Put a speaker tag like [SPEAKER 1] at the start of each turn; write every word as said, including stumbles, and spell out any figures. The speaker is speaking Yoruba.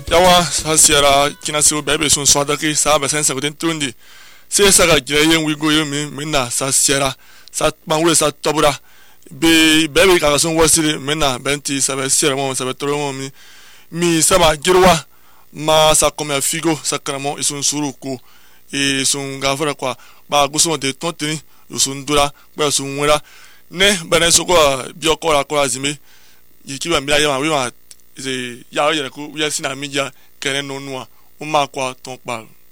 [SPEAKER 1] yawa hasiara kina siu bebe sun swada ki sa ba sensa gudin tundi se saga gire yen wigo yemi minna sa siara sa mangure sa tobura be bebe ka sun wasiri minna benti sa ba siara mo sa ba toro mo mi mi sama girwa ma sa come figo sa kramo isun suruku e sun gafara kwa ba gusumo de tontini sun dura ba sun wera ne bana so ko bioko la ko azime yikiba mi ya ma wi ma ze ya ya ku ya sina mi ya kere no nua o ma kwa ton pa